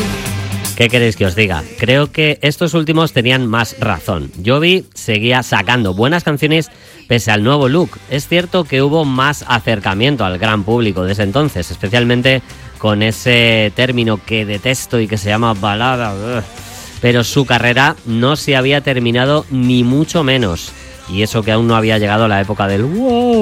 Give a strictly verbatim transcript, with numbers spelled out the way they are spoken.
¿Qué queréis que os diga? Creo que estos últimos tenían más razón. Jovi seguía sacando buenas canciones pese al nuevo look. Es cierto que hubo más acercamiento al gran público desde entonces, especialmente con ese término que detesto y que se llama balada. Ugh. Pero su carrera no se había terminado ni mucho menos. Y eso que aún no había llegado la época del wow.